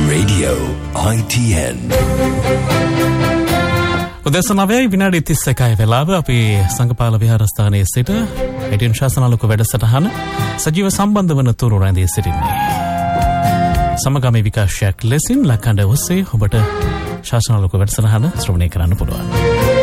Radio ITN. උදැසන 9යි විනාඩි 31යි වෙලාව අපි සංඝපාල විහාරස්ථානයේ සිට ITN ශාසනාලෝක වැඩසටහන සජීව සම්බන්ධ වන තුරු රැඳී සිටින්නේ. සමගාමී විකාශයක් ලෙසින් ලක්කඬ ඔස්සේ ඔබට ශාසනාලෝක වැඩසටහන ශ්‍රවණය කරන්න පුළුවන්.